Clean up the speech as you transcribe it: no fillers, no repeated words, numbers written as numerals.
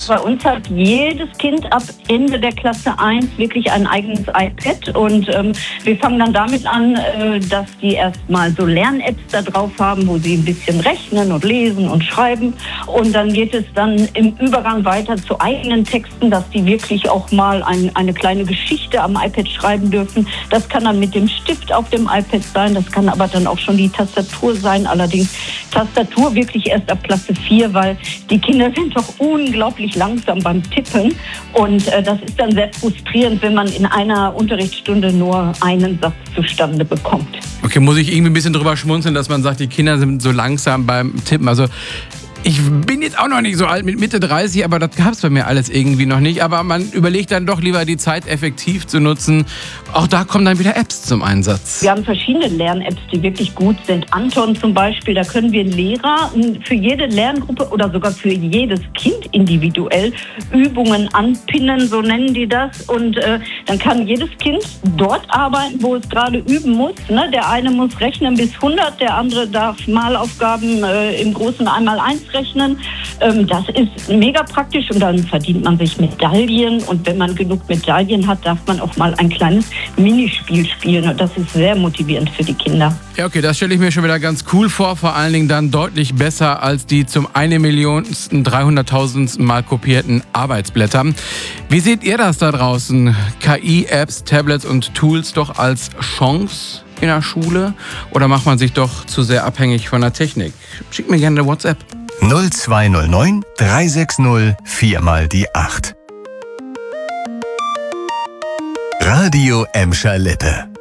Bei uns hat jedes Kind ab Ende der Klasse 1 wirklich ein eigenes iPad und wir fangen dann damit an, dass die erstmal so Lern-Apps da drauf haben, wo sie ein bisschen rechnen und lesen und schreiben und dann geht es dann im Übergang weiter zu eigenen Texten, dass die wirklich auch mal eine kleine Geschichte am iPad schreiben dürfen. Das kann dann mit dem Stift auf dem iPad sein, das kann aber dann auch schon die Tastatur sein, allerdings Tastatur wirklich erst ab Klasse 4, weil die Kinder sind doch unglaublich langsam beim Tippen und das ist dann sehr frustrierend, wenn man in einer Unterrichtsstunde nur einen Satz zustande bekommt. Okay, muss ich irgendwie ein bisschen drüber schmunzeln, dass man sagt, die Kinder sind so langsam beim Tippen. Also ich bin jetzt auch noch nicht so alt, mit Mitte 30, aber das gab es bei mir alles irgendwie noch nicht. Aber man überlegt dann doch lieber, die Zeit effektiv zu nutzen. Auch da kommen dann wieder Apps zum Einsatz. Wir haben verschiedene Lern-Apps, die wirklich gut sind. Anton zum Beispiel, da können wir Lehrer für jede Lerngruppe oder sogar für jedes Kind individuell Übungen anpinnen, so nennen die das. Und dann kann jedes Kind dort arbeiten, wo es gerade üben muss. Ne? Der eine muss rechnen bis 100, der andere darf Malaufgaben im Großen Einmal-1 rechnen. Das ist mega praktisch und dann verdient man sich Medaillen und wenn man genug Medaillen hat, darf man auch mal ein kleines Minispiel spielen und das ist sehr motivierend für die Kinder. Ja, okay, das stelle ich mir schon wieder ganz cool vor, vor allen Dingen dann deutlich besser als die zum 1.300.000. Mal kopierten Arbeitsblätter. Wie seht ihr das da draußen? KI-Apps, Tablets und Tools doch als Chance in der Schule oder macht man sich doch zu sehr abhängig von der Technik? Schickt mir gerne eine WhatsApp. 0209 360 4 mal die 8. Radio Emscher Lippe.